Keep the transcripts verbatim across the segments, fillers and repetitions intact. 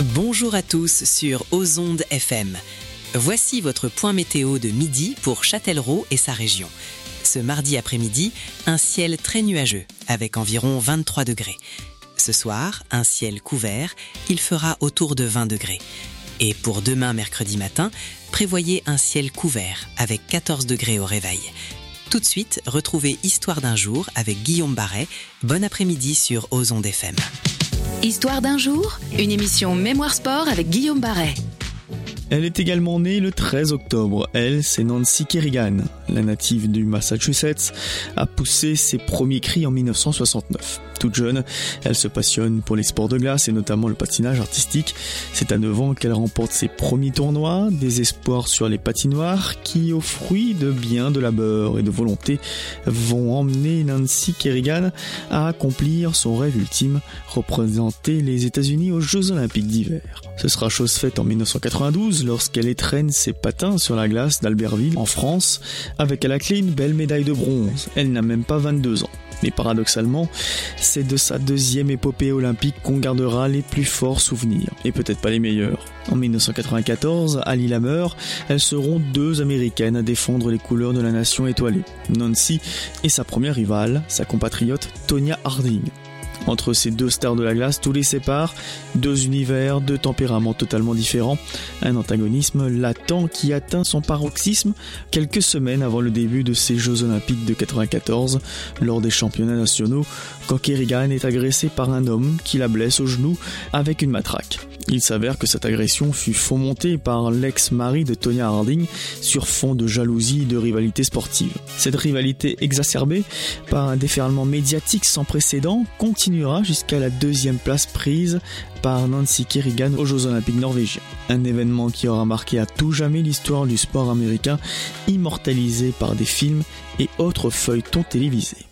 Bonjour à tous sur Ozonde F M. Voici votre point météo de midi pour Châtellerault et sa région. Ce mardi après-midi, un ciel très nuageux avec environ vingt-trois degrés. Ce soir, un ciel couvert, il fera autour de vingt degrés. Et pour demain mercredi matin, prévoyez un ciel couvert avec quatorze degrés au réveil. Tout de suite, retrouvez Histoire d'un jour avec Guillaume Barret. Bon après-midi sur Ozonde F M. Histoire d'un jour, une émission Mémoire Sport avec Guillaume Barret. Elle est également née le treize octobre. Elle, c'est Nancy Kerrigan. La native du Massachusetts a poussé ses premiers cris en dix-neuf cent soixante-neuf. Toute jeune, elle se passionne pour les sports de glace et notamment le patinage artistique. C'est à neuf ans qu'elle remporte ses premiers tournois, des espoirs sur les patinoires qui, au fruit de bien de labeur et de volonté, vont emmener Nancy Kerrigan à accomplir son rêve ultime, représenter les États-Unis aux Jeux Olympiques d'hiver. Ce sera chose faite en dix-neuf cent quatre-vingt-douze lorsqu'elle étrenne ses patins sur la glace d'Albertville, en France, avec à la clé une belle médaille de bronze. Elle n'a même pas vingt-deux ans. Mais paradoxalement, c'est de sa deuxième épopée olympique qu'on gardera les plus forts souvenirs, et peut-être pas les meilleurs. En dix-neuf cent quatre-vingt-quatorze, à Lillehammer, elles seront deux Américaines à défendre les couleurs de la nation étoilée, Nancy et sa première rivale, sa compatriote Tonya Harding. Entre ces deux stars de la glace, tout les sépare, deux univers, deux tempéraments totalement différents, un antagonisme latent qui atteint son paroxysme quelques semaines avant le début de ces Jeux Olympiques de quatre-vingt-quatorze, lors des championnats nationaux, quand Kerrigan est agressée par un homme qui la blesse au genou avec une matraque. Il s'avère que cette agression fut fomentée par l'ex-mari de Tonya Harding sur fond de jalousie et de rivalité sportive. Cette rivalité exacerbée par un déferlement médiatique sans précédent continuera jusqu'à la deuxième place prise par Nancy Kerrigan aux Jeux Olympiques norvégiens. Un événement qui aura marqué à tout jamais l'histoire du sport américain, immortalisé par des films et autres feuilletons télévisés.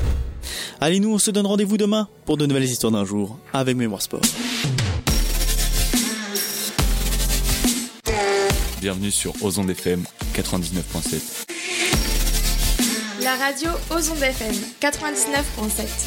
Allez, nous on se donne rendez-vous demain pour de nouvelles histoires d'un jour avec Mémoire Sport. Bienvenue sur Ozonde F M quatre-vingt-dix-neuf virgule sept. La radio Ozonde F M quatre-vingt-dix-neuf virgule sept.